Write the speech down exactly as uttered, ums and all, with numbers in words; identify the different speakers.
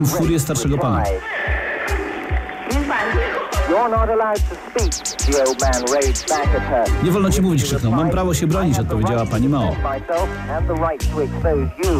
Speaker 1: furię starszego pana. Nie wolno ci mówić, krzyknął. Mam prawo się bronić, odpowiedziała pani Mao.